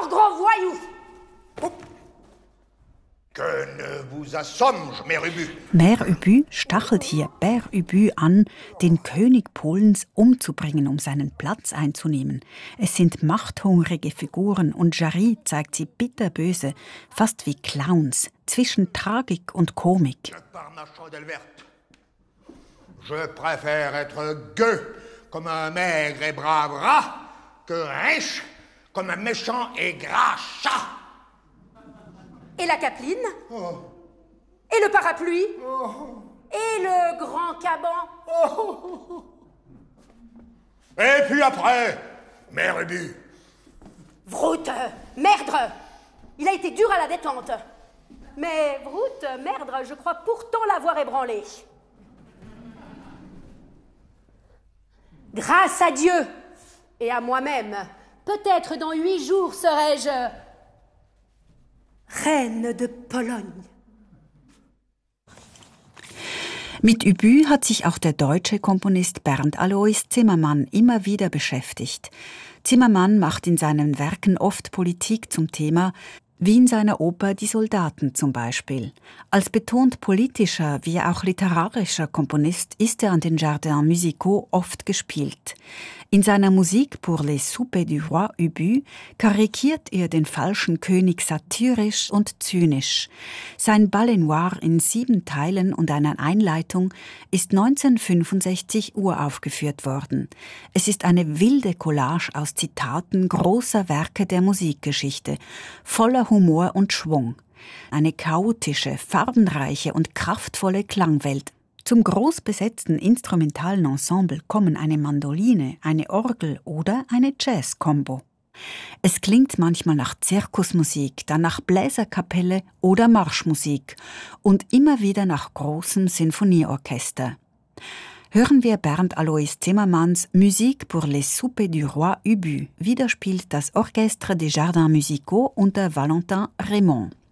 encore, gros voyou! Que ne vous assomme-je, Mère Ubu? Mère Ubu stachelt hier Père Ubu an, den König Polens umzubringen, um seinen Platz einzunehmen. Es sind machthungrige Figuren und Jarry zeigt sie bitterböse, fast wie Clowns, zwischen Tragik und Komik. Je préfère être gueux comme un maigre et brave rat que riche comme un méchant et gras chat. Et la capeline? Et le parapluie? Et le grand caban? Et puis après, Mère Ubu. Vroute, merdre! Il a été dur à la détente. Mais Vroute, merdre, je crois pourtant l'avoir ébranlé. Grâce à Dieu et à moi-même, peut-être dans 8 jours serai-je Reine de Pologne. Mit Ubu hat sich auch der deutsche Komponist Bernd Alois Zimmermann immer wieder beschäftigt. Zimmermann macht in seinen Werken oft Politik zum Thema, wie in seiner Oper Die Soldaten zum Beispiel. Als betont politischer wie auch literarischer Komponist ist er an den Jardins Musicaux oft gespielt. In seiner Musik Pour les soupers du roi Ubu karikiert er den falschen König satirisch und zynisch. Sein Ballet Noir in 7 Teilen und einer Einleitung ist 1965 uraufgeführt worden. Es ist eine wilde Collage aus Zitaten großer Werke der Musikgeschichte, voller Humor und Schwung. Eine chaotische, farbenreiche und kraftvolle Klangwelt. Zum groß besetzten instrumentalen Ensemble kommen eine Mandoline, eine Orgel oder eine Jazz-Kombo. Es klingt manchmal nach Zirkusmusik, dann nach Bläserkapelle oder Marschmusik und immer wieder nach großem Sinfonieorchester. Hören wir Bernd Alois Zimmermanns Musique pour les soupers du roi Ubu. Wieder spielt das Orchestre des Jardins Musicaux unter Valentin Raymond.